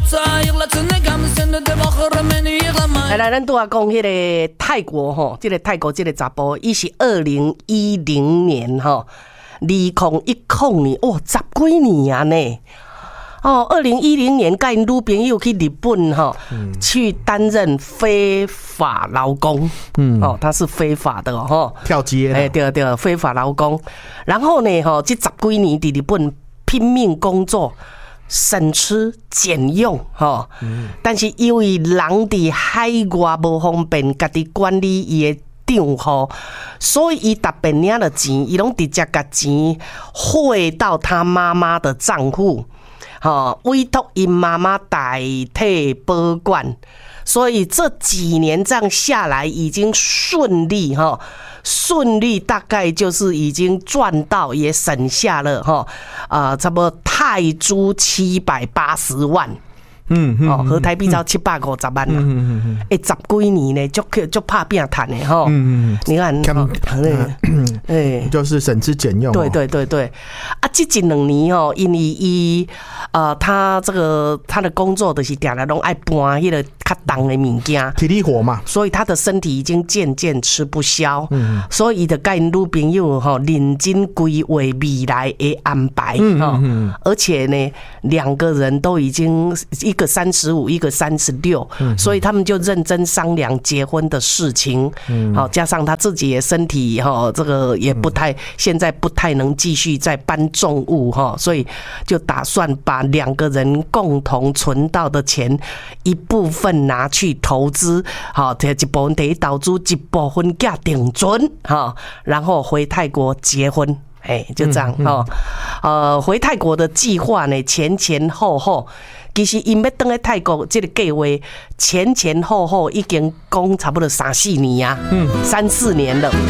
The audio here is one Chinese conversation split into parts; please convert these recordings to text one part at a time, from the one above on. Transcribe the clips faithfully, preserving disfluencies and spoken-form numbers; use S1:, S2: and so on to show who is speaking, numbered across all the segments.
S1: 来来，咱拄啊讲迄个泰国吼，这个泰国这个查甫，伊是二零一零年吼，二零一零年，哇，十几年啊呢。哦，二零一零年，跟女朋友去日本哈、嗯，去担任非法劳工。嗯，哦，他是非法的哈，
S2: 跳街。
S1: 哎，对对，非法劳工。然后呢，哈，这十几年在日本拼命工作，省吃俭用哈。嗯、但是因为人伫海外无方便，家己管理伊的账户，所以伊特别领的钱，伊拢直接把钱汇到他妈妈的账户。好，委托因妈妈代替保管，所以这几年这样下来，已经顺利哈，顺利大概就是已经赚到，也省下了哈，啊、呃，差不多泰铢七百八十万。嗯，哦，和台币才七百五十万啦，嗯嗯嗯，哎，十几年呢，就就怕拼赚的哈，嗯嗯，你看，
S2: 哎，就是省吃俭用，
S1: 对对对对，啊，这一两年哦，因为伊呃，他这个他的工作就是定来拢爱搬迄个较重的物件，
S2: 体力活嘛，
S1: 所以他的身体已经渐渐吃不消，嗯，所以伊就甲因女朋友吼认真规划未来的安排，嗯嗯，而且呢，两个人都已经一。一个三十五，一个三十六，所以他们就认真商量结婚的事情。嗯，好，加上他自己的身体哈，这个也不太，现在不太能继续再搬重物哈，所以就打算把两个人共同存到的钱一部分拿去投资，好，这一部分得投资，一部分加定存，哈，然后回泰国结婚。哎，就这样哈、嗯，呃，回泰国的计划呢，前前后后，其实因要登来泰国这个计划前前后后已经讲差不多三四年啊，嗯，三四年了。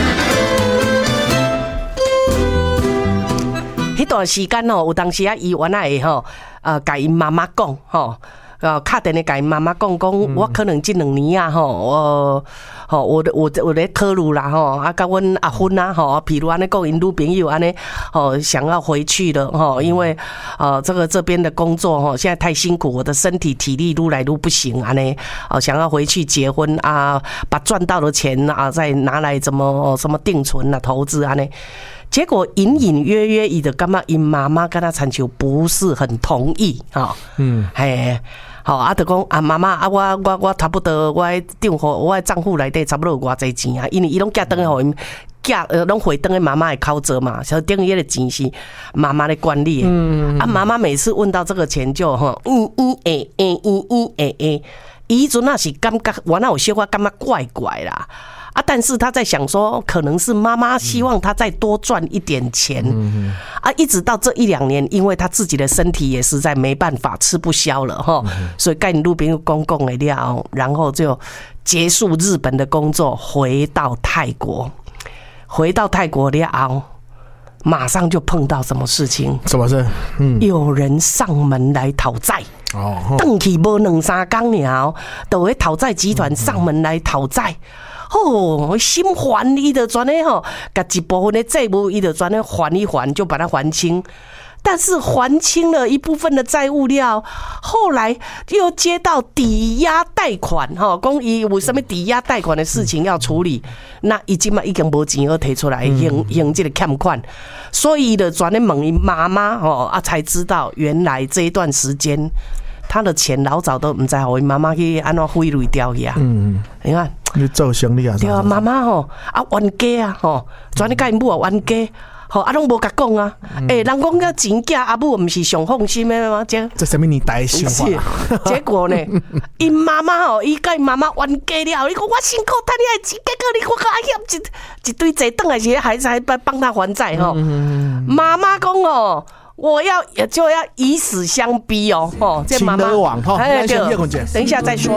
S1: 迄段时间哦，有当时啊，伊原来会吼，呃，甲因妈妈讲吼。呃，打电话甲因妈妈讲讲，我可能这两年啊，吼，我，吼，我我我咧考虑啦，吼，啊，甲阮阿芬啊，吼，譬如安尼讲，因女朋友安尼，吼，想要回去了，吼，因为呃，这个这边的工作吼，现在太辛苦，我的身体体力愈来愈不行，安尼，哦，想要回去结婚啊，把赚到的钱啊，再拿来怎么什么定存啊，投资安尼。结果隐隐约约，伊就感觉因妈妈跟他参求不是很同意，哈，嗯，嘿，好啊，就讲啊，妈妈啊，我我我差不多，我的账户，我的账户内底差不多有偌济钱啊，因为伊拢寄转去互因，寄呃拢回转去妈妈的口座嘛，所以等于迄个钱是妈妈的管理，嗯，啊，妈妈每次问到这个钱就吼，嗯嗯诶诶嗯嗯诶诶，伊阵那是感觉我那有小可感觉怪怪啦。啊，但是他在想说，可能是妈妈希望他再多赚一点钱，嗯、啊，一直到这一两年，因为他自己的身体也实在没办法吃不消了哈，嗯、所以跟你路边公共的料，然后就结束日本的工作，回到泰国，回到泰国了，马上就碰到什么事情？
S2: 什么事？嗯，
S1: 有人上门来讨债。哦，回去无两三天了，就会讨债集团上门来讨债。哦，心烦，伊就专咧吼，甲一部分的债务，伊就专咧还一还，就把它还清。但是还清了一部分的债务了，后来又接到抵押贷款，哈，讲伊有什么抵押贷款的事情要处理，那已经嘛已经无钱好提出来还还这个欠款，所以就专咧问伊妈妈，吼啊，才知道原来这一段时间。他的钱老早都唔知互伊妈妈去安怎汇兑掉去啊！嗯，你看，
S2: 你做生意啊？
S1: 对啊，妈妈吼啊冤家啊吼，专咧甲因母啊冤家，吼啊拢无甲讲啊！诶、欸，人讲个钱囝阿母唔是上放心的吗？这
S2: 这什么年代的想法？
S1: 结果呢，因妈妈吼，伊甲因妈妈冤家了，你讲我辛苦赚你的钱，结果你我甲欠一一堆债，等来是孩子还帮他还债吼。妈妈讲哦。我要就要以死相逼哦，哦，
S2: 这妈妈，
S1: 哎，对，等一下再说。